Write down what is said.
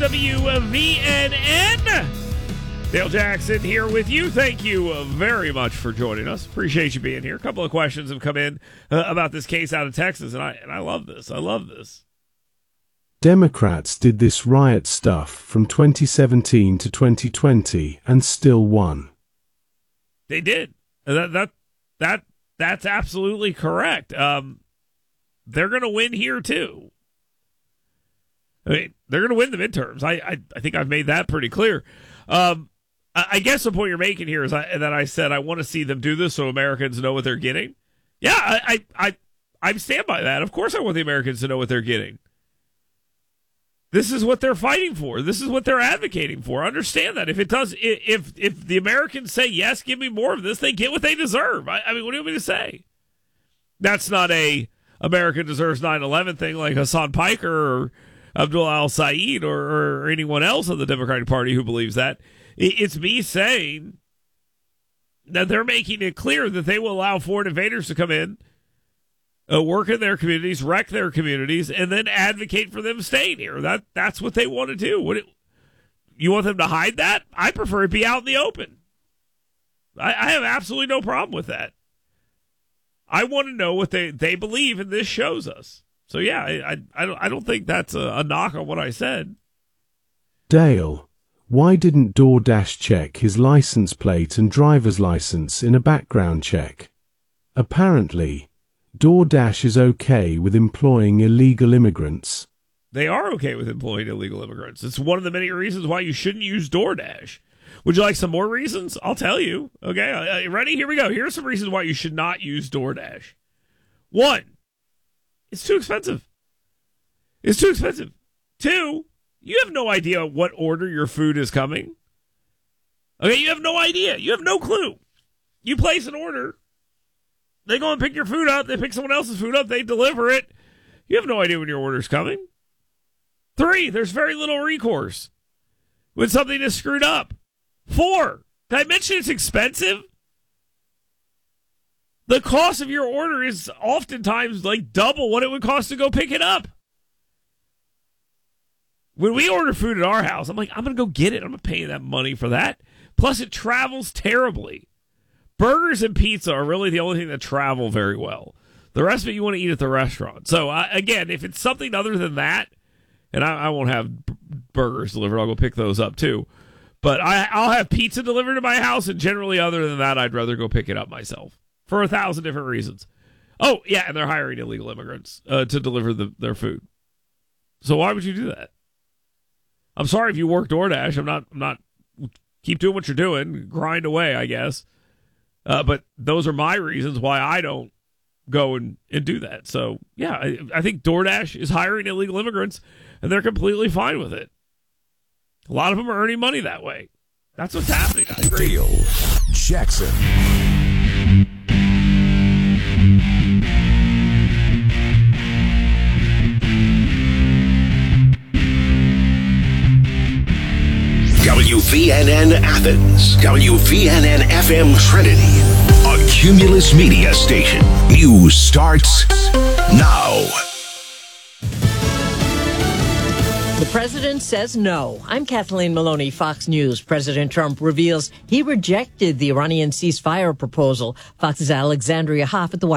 WVNN. Dale Jackson here with you. Thank you very much for joining us. Appreciate you being here. A couple of questions have come in about this case out of Texas, and I love this. I love this. Democrats did this riot stuff from 2017 to 2020 and still won. They did. That's absolutely correct. They're going to win here too. I mean, they're going to win the midterms. I think I've made that pretty clear. I guess the point you're making here is that I said I want to see them do this so Americans know what they're getting. Yeah, I stand by that. Of course I want the Americans to know what they're getting. This is what they're fighting for. This is what they're advocating for. Understand that. If the Americans say, yes, give me more of this, they get what they deserve. I mean, what do you want me to say? That's not a America deserves 9/11 thing like Hassan Piker or Abdullah al-Said or anyone else in the Democratic Party who believes that. It's me saying that they're making it clear that they will allow foreign invaders to come in, work in their communities, wreck their communities, and then advocate for them staying here. That's what they want to do. You want them to hide that? I prefer it be out in the open. I have absolutely no problem with that. I want to know what they believe, and this shows us. So, yeah, I don't think that's a knock on what I said. Dale, why didn't DoorDash check his license plate and driver's license in a background check? Apparently, DoorDash is okay with employing illegal immigrants. They are okay with employing illegal immigrants. It's one of the many reasons why you shouldn't use DoorDash. Would you like some more reasons? I'll tell you. Okay, ready? Here we go. Here's some reasons why you should not use DoorDash. 1, it's too expensive. It's too expensive. 2, you have no idea what order your food is coming. Okay, you have no idea. You have no clue. You place an order. They go and pick your food up. They pick someone else's food up. They deliver it. You have no idea when your order's coming. 3, there's very little recourse when something is screwed up. 4, did I mention it's expensive? The cost of your order is oftentimes like double what it would cost to go pick it up. When we order food at our house, I'm like, I'm going to go get it. I'm not paying that money for that. Plus, it travels terribly. Burgers and pizza are really the only thing that travel very well. The rest of it you want to eat at the restaurant. So, again, if it's something other than that, and I won't have burgers delivered, I'll go pick those up too. But I'll have pizza delivered to my house, and generally other than that, I'd rather go pick it up myself for 1,000 different reasons. Oh, yeah, and they're hiring illegal immigrants to deliver their food. So why would you do that? I'm sorry if you work DoorDash. I'm not. Keep doing what you're doing. Grind away, I guess. But those are my reasons why I don't go and do that. So, yeah, I think DoorDash is hiring illegal immigrants, and they're completely fine with it. A lot of them are earning money that way. That's what's happening. I agree. Dale Jackson. WVNN Athens, WVNN FM Trinity, a Cumulus Media station. News starts now. The president says no. I'm Kathleen Maloney, Fox News. President Trump reveals he rejected the Iranian ceasefire proposal. Fox's Alexandria Hoff at the White House.